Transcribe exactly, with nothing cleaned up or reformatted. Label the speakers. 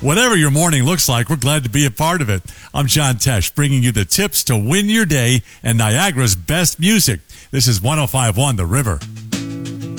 Speaker 1: Whatever your morning looks like, we're glad to be a part of it. I'm John Tesh, bringing you the tips to win your day and Niagara's best music. This is one oh five point one The River.